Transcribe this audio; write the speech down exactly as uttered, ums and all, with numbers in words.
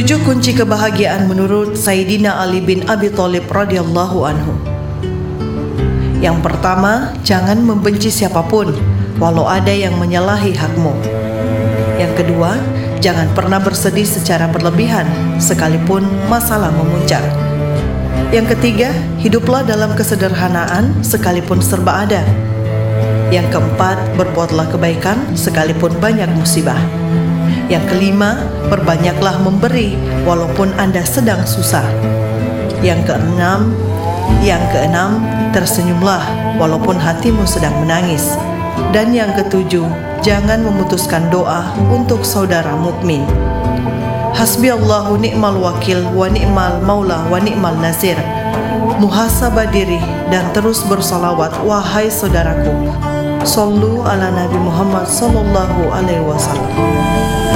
Tujuh kunci kebahagiaan menurut Sayyidina Ali bin Abi Thalib radhiyallahu anhu. Yang pertama, jangan membenci siapapun, walau ada yang menyalahi hakmu. Yang kedua, jangan pernah bersedih secara berlebihan, sekalipun masalah memuncak. Yang ketiga, hiduplah dalam kesederhanaan, sekalipun serba ada. Yang keempat, berbuatlah kebaikan, sekalipun banyak musibah. Yang kelima, perbanyaklah memberi walaupun Anda sedang susah. Yang keenam, yang keenam, tersenyumlah walaupun hatimu sedang menangis. Dan yang ketujuh, jangan memutuskan doa untuk saudara mukmin. Hasbiyallahu ni'mal wakil wa ni'mal maula wa ni'mal nasir. Muhasabah diri dan terus bersalawat wahai saudaraku. Sallu ala Nabi Muhammad sallallahu alaihi wasallam.